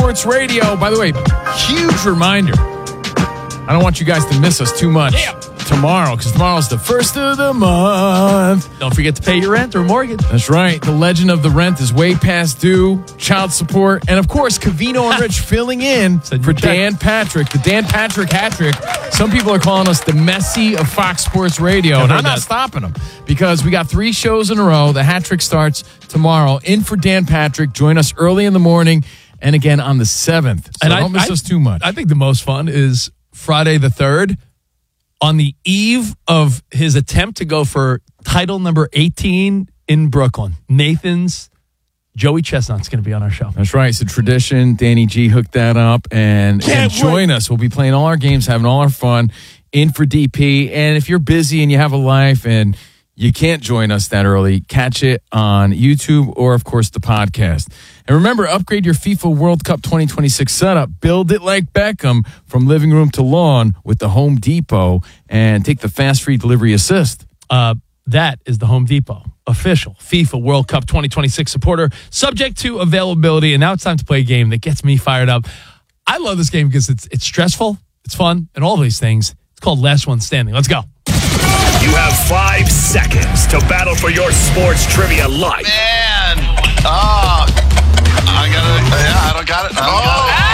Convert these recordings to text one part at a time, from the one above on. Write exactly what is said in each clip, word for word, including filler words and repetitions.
Sports Radio. By the way, huge reminder. I don't want you guys to miss us too much yeah. tomorrow, because tomorrow's the first of the month. Don't forget to pay your rent or mortgage. That's right. The legend of the rent is way past due. Child support. And, of course, Covino and Rich filling in for Dan Patrick. The Dan Patrick hat trick. Some people are calling us the Messi of Fox Sports Radio. And I'm not stopping them, because we got three shows in a row. The hat trick starts tomorrow. In for Dan Patrick. Join us early in the morning and again on the seventh. So and don't I, miss I, us too much. I think the most fun is Friday the third, on the eve of his attempt to go for title number eighteen in Brooklyn. Nathan's Joey Chestnut's going to be on our show. That's right. It's a tradition. Danny G hooked that up. And, and join us. We'll be playing all our games, having all our fun. In for D P. And if you're busy and you have a life and you can't join us that early, catch it on YouTube or, of course, the podcast. And remember, upgrade your FIFA World Cup twenty twenty-six setup. Build it like Beckham from living room to lawn with the Home Depot, and take the fast free delivery assist. Uh, that is the Home Depot official FIFA World Cup twenty twenty-six supporter, subject to availability. And now it's time to play a game that gets me fired up. I love this game because it's it's stressful, it's fun, and all these things. It's called Last One Standing. Let's go. You have five seconds to battle for your sports trivia life. Man, oh, I got it. Yeah, I don't got it. I don't oh.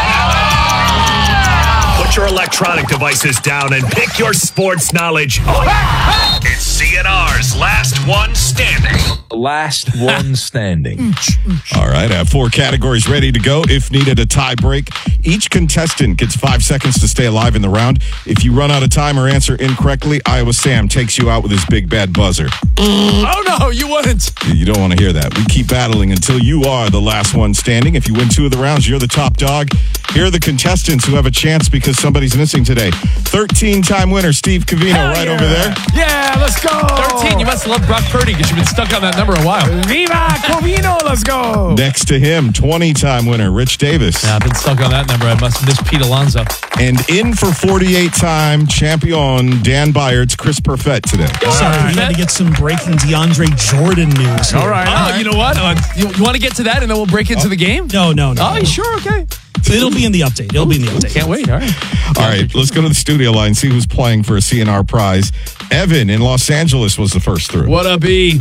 got it. Put your electronic devices down and pick your sports knowledge up. It's C N R's Last One Standing. Last One Standing. All right, I have four categories ready to go. If needed, a tie break. Each contestant gets five seconds to stay alive in the round. If you run out of time or answer incorrectly, Iowa Sam takes you out with his big bad buzzer. Oh, no, you wouldn't. You don't want to hear that. We keep battling until you are the last one standing. If you win two of the rounds, you're the top dog. Here are the contestants who have a chance because somebody's missing today. thirteen-time winner Steve Covino Hell right yeah. over there. Yeah, let's go. thirteen, you must love Brock Purdy because you've been stuck on that number a while. Viva Covino, let's go. Next to him, twenty-time winner Rich Davis. Yeah, I've been stuck on that number. I must miss Pete Alonso. And in for forty-eight-time champion Dan Byard's Chris Perfett today. Sorry, right. We got to get some breaking DeAndre Jordan news here. All right. Oh, all right. You know what? Uh, you, you want to get to that and then we'll break into oh. the game? No, no, no. Oh, no. you sure? Okay. So it'll be in the update. It'll be in the update. Can't wait. All right. All right. Let's go to the studio line, see who's playing for a C N R prize. Evan in Los Angeles was the first through. What up, E?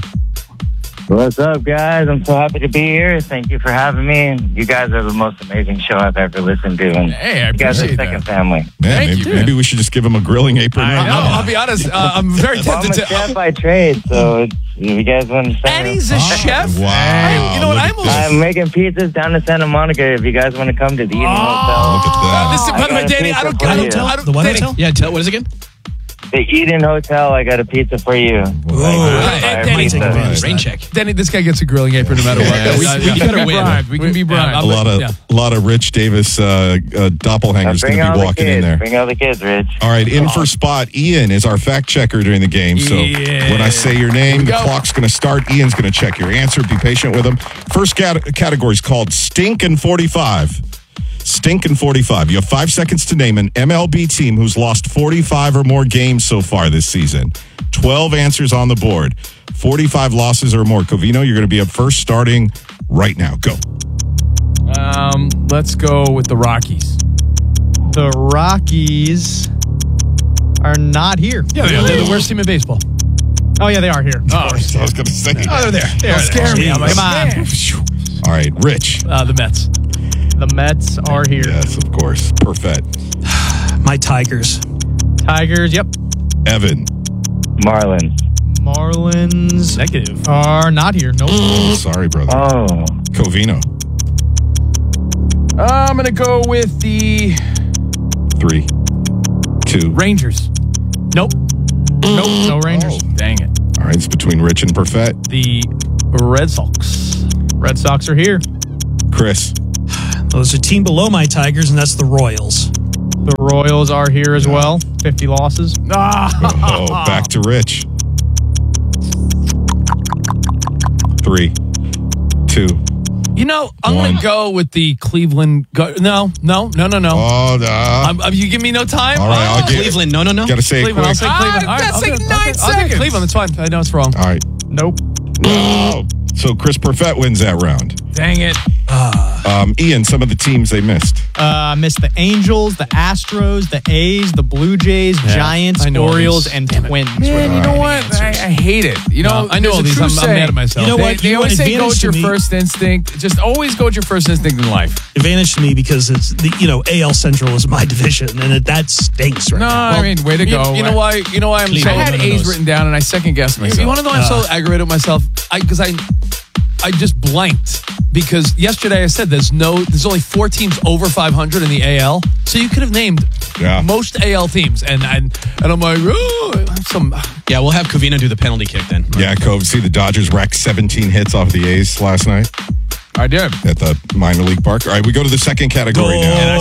What's up, guys? I'm so happy to be here. Thank you for having me. You guys are the most amazing show I've ever listened to. And hey, I you guys are appreciate second that. family. Man, maybe, maybe we should just give him a grilling apron. I right know. now. I'll be honest. Uh, I'm very tempted I'm a to. chef by trade, so it's, you guys understand. And he's a oh, chef. Wow. I, you know what? I'm. I'm making pizzas down to Santa Monica. If you guys want to come to the Eden oh, Hotel. Look at that. Uh, listen, by the way, Danny, I don't. I don't. I don't. The what Danny, hotel? Yeah, tell, what is it again? The Eden Hotel. I got a pizza for you. Ooh. Like, Hey, uh, Danny, pizza. Right. rain check. Danny, this guy gets a grilling apron no matter what. Yeah, we, yeah, we, yeah. we can gotta be win. bribed. We can be bribed. Yeah, A lot of yeah. a lot of Rich Davis uh, uh, doppelgangers Uh, going bring to all be the walking kids. in there. Bring all the kids, Rich. All right, in for spot. Ian is our fact checker during the game. So Yeah. when I say your name, the go. clock's going to start. Ian's going to check your answer. Be patient with him. First cat- category is called Stink and forty-five. Stink and forty-five. You have five seconds to name an M L B team who's lost forty-five or more games so far this season. twelve answers on the board. forty-five losses or more. Covino, you're going to be up first starting right now. Go. Um, let's go with the Rockies. The Rockies are not here. Yeah, they're, they're the worst team in baseball. Oh, yeah, they are here. Oh, I was going to say. Oh, they're there. They're Don't scare me. I'm like, Come on. man. All right, Rich. Uh, the Mets. The Mets are here. Yes, of course. Perfect. My Tigers. Tigers, yep. Evan. Marlins. Marlins Negative. are not here. Nope. Sorry, brother. Oh. Covino. Uh, I'm going to go with the Three, two. Rangers. Nope. Nope, no Rangers. Oh, dang it. All right, it's between Rich and Perfett. The Red Sox. Red Sox are here. Chris. Well, there's a team below my Tigers, and that's the Royals. The Royals are here as well. fifty losses. Oh, back to Rich. Three, two. You know, I'm One. going to go with the Cleveland. Go- no, no, no, no, no. Oh, no. Um, um, you give me no time? All right, I'll oh, give Cleveland. No, no, no. Got to say it Cleveland. I'll quick. say Cleveland. Ah, All right, that's I'll like do- nine I'll do- I'll do seconds. Cleveland. That's fine. I know it's wrong. All right. Nope. No. So Chris Perfett wins that round. Dang it. Uh, Um, Ian, some of the teams they missed. Uh, missed the Angels, the Astros, the A's, the Blue Jays, Yeah, Giants, I know all Orioles, these. and Damn it. Twins. were Man, the you know remaining what? I, I answers. hate it. You know, No, I know there's all a these. true I'm, I'm saying. mad at myself. You know They, what? they You know, always an say go advantage with your to me- first instinct. Just always go with your first instinct in life. Advantage to me because it's the you know A L Central is my division, and it, that stinks right No, now. I mean, way to You, go. you know why? You know why I'm Clean so. I had one of A's those. written down, and I second guessed myself. You want to know why I'm so aggravated with myself? I because I, I just blanked because yesterday I said there's no, there's only four teams over five hundred in the A L, so you could have named Yeah. most A L teams, and and and I'm like, oh, some. Yeah, we'll have Covino do the penalty kick then. Yeah, Cove. See, the Dodgers racked seventeen hits off the A's last night I did. at the minor league park. All right, we go to the second category now. And I